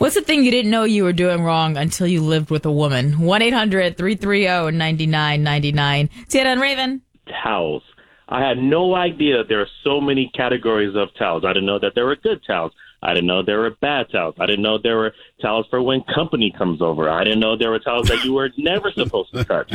What's the thing you didn't know you were doing wrong until you lived with a woman? 1-800-330-9999. Tiana and Raven. Towels. I had no idea there are so many categories of towels. I didn't know that there were good towels. I didn't know there were bad towels. I didn't know there were towels for when company comes over. I didn't know there were towels that you were never supposed to touch.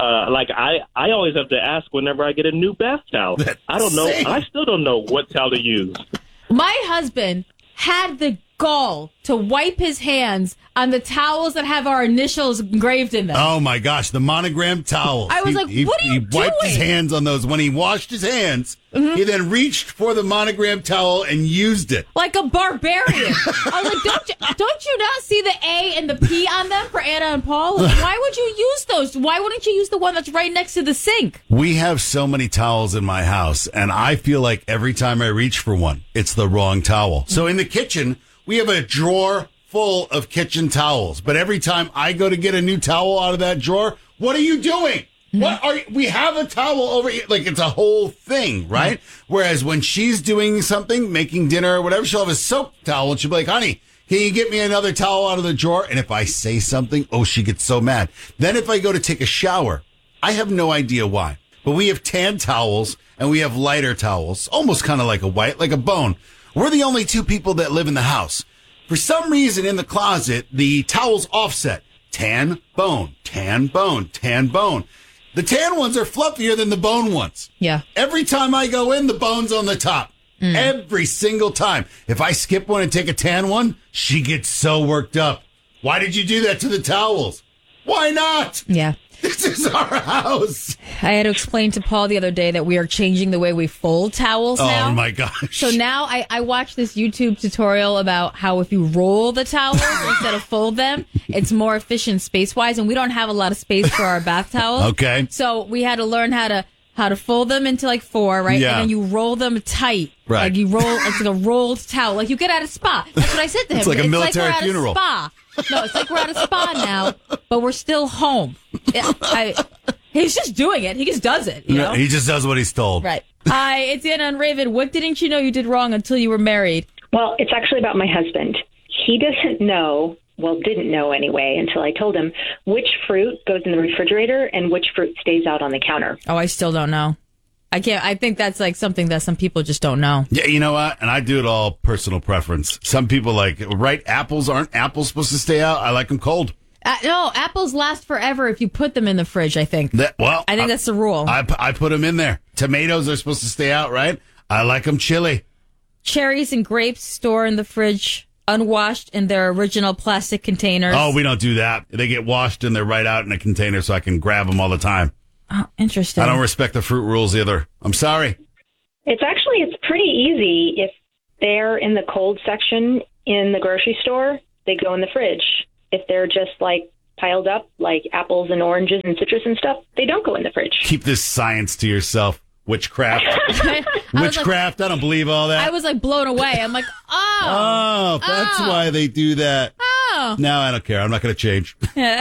I always have to ask whenever I get a new bath towel. I don't know. I still don't know what towel to use. My husband had the gall to wipe his hands on the towels that have our initials engraved in them. Oh, my gosh. The monogram towels. I was what are you doing? He wiped his hands on those. When he washed his hands, he then reached for the monogram towel and used it. Like a barbarian. I was like, don't you not see the A and the P on them for Anna and Paul? Like, why would you use those? Why wouldn't you use the one that's right next to the sink? We have so many towels in my house, and I feel like every time I reach for one, it's the wrong towel. So in the kitchen, we have a drawer full of kitchen towels, but every time I go to get a new towel out of that drawer, what are you doing? We have a towel over here. Like, it's a whole thing, right? Whereas when she's doing something, making dinner or whatever, she'll have a soap towel and she'll be like, honey, can you get me another towel out of the drawer? And if I say something, she gets so mad. Then if I go to take a shower, I have no idea why, but we have tan towels and we have lighter towels, almost kind of like a white, like a bone. We're the only two people that live in the house. For some reason in the closet, the towels offset. Tan, bone, tan, bone, tan, bone. The tan ones are fluffier than the bone ones. Yeah. Every time I go in, the bone's on the top. Every single time. If I skip one and take a tan one, she gets so worked up. Why did you do that to the towels? Why not? Yeah. This is our house. I had to explain to Paul the other day that we are changing the way we fold towels now. Oh, my gosh. So now I watched this YouTube tutorial about how if you roll the towels instead of fold them, it's more efficient space-wise, and we don't have a lot of space for our bath towels. Okay. So we had to learn how to fold them into like 4, right? Yeah. And then you roll them tight. Right. Like you roll, it's like a rolled towel. Like you get at a spa. That's what I said to him. It's like a military we're funeral. At a spa. No, it's like we're at a spa now, but we're still home. He's just doing it. He just does it. You know? He just does what he's told. Right. Hi, it's Anna and Raven. What didn't you know you did wrong until you were married? Well, it's actually about my husband. He didn't know, didn't know anyway, until I told him which fruit goes in the refrigerator and which fruit stays out on the counter. Oh, I still don't know. I think that's like something that some people just don't know. Yeah, you know what? And I do it all personal preference. Some people aren't apples supposed to stay out? I like them cold. No, apples last forever if you put them in the fridge, I think. I think that's the rule. I put them in there. Tomatoes are supposed to stay out, right? I like them chili. Cherries and grapes store in the fridge unwashed in their original plastic containers. Oh, we don't do that. They get washed and they're right out in a container so I can grab them all the time. Oh, interesting. I don't respect the fruit rules either. I'm sorry. It's pretty easy. If they're in the cold section in the grocery store, they go in the fridge. If they're just piled up like apples and oranges and citrus and stuff, they don't go in the fridge. Keep this science to yourself. Witchcraft. Witchcraft. I don't believe all that. I was blown away. I'm like, oh, that's why they do that. Oh. No, I don't care. I'm not going to change.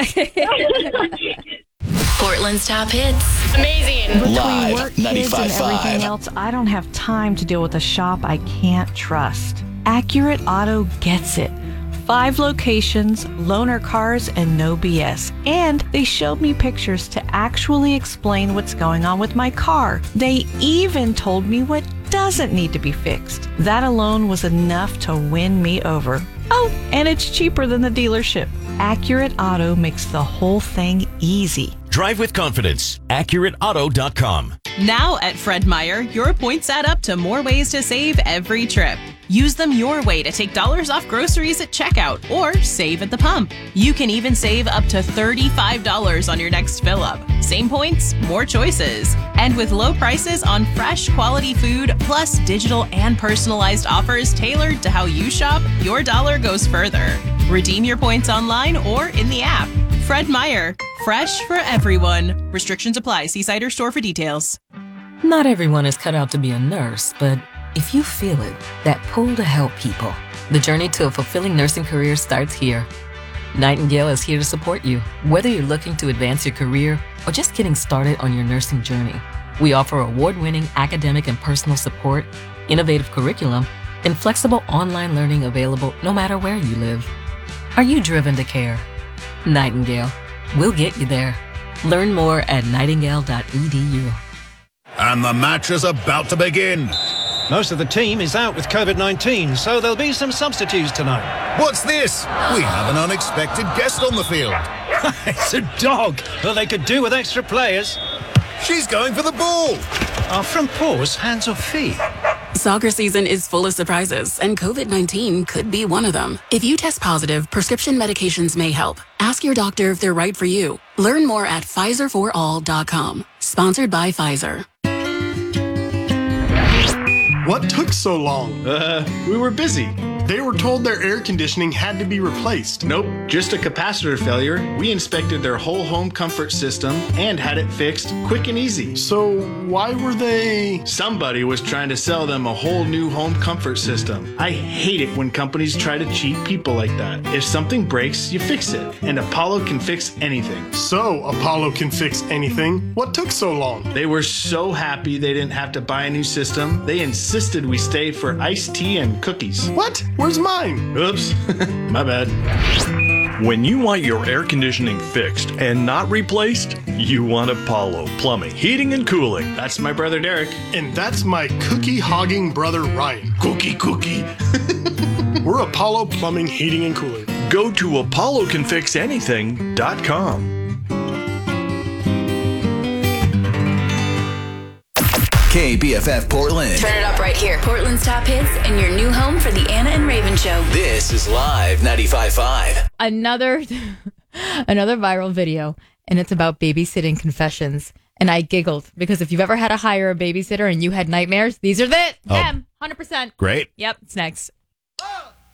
Portland's top hits. Amazing. Between work, kids, and 95.5. everything else, I don't have time to deal with a shop I can't trust. Accurate Auto gets it. 5 locations, loaner cars, and no BS. And they showed me pictures to actually explain what's going on with my car. They even told me what doesn't need to be fixed. That alone was enough to win me over. Oh, and it's cheaper than the dealership. Accurate Auto makes the whole thing easy. Drive with confidence. AccurateAuto.com. Now at Fred Meyer, your points add up to more ways to save every trip. Use them your way to take dollars off groceries at checkout or save at the pump. You can even save up to $35 on your next fill up. Same points, more choices. And with low prices on fresh quality food, plus digital and personalized offers tailored to how you shop, your dollar goes further. Redeem your points online or in the app. Fred Meyer, fresh for everyone. Restrictions apply. See site or store for details. Not everyone is cut out to be a nurse, but if you feel it, that pull to help people, the journey to a fulfilling nursing career starts here. Nightingale is here to support you, whether you're looking to advance your career or just getting started on your nursing journey. We offer award-winning academic and personal support, innovative curriculum, and flexible online learning available no matter where you live. Are you driven to care? Nightingale. We'll get you there. Learn more at nightingale.edu. And the match is about to begin. Most of the team is out with COVID-19, so there'll be some substitutes tonight. What's this? We have an unexpected guest on the field. It's a dog. Well, they could do with extra players. She's going for the ball. Are front paws hands or feet? Soccer season is full of surprises, and COVID-19 could be one of them. If you test positive, prescription medications may help. Ask your doctor if they're right for you. Learn more at PfizerForAll.com. Sponsored by Pfizer. What took so long? We were busy. They were told their air conditioning had to be replaced. Nope, just a capacitor failure. We inspected their whole home comfort system and had it fixed quick and easy. So why were they... Somebody was trying to sell them a whole new home comfort system. I hate it when companies try to cheat people like that. If something breaks, you fix it. And Apollo can fix anything. So Apollo can fix anything. What took so long? They were so happy they didn't have to buy a new system. They insisted we stay for iced tea and cookies. What? Where's mine? Oops, my bad. When you want your air conditioning fixed and not replaced, you want Apollo Plumbing, Heating, and Cooling. That's my brother Derek. And that's my cookie-hogging brother Ryan. Cookie. We're Apollo Plumbing, Heating, and Cooling. Go to ApolloCanFixAnything.com. KBFF Portland. Turn it up right here. Portland's top hits and your new home for the Anna and Raven Show. This is Live 95.5. Another viral video, and it's about babysitting confessions. And I giggled because if you've ever had to hire a babysitter and you had nightmares, these are them. 100%. Great. Yep, it's next.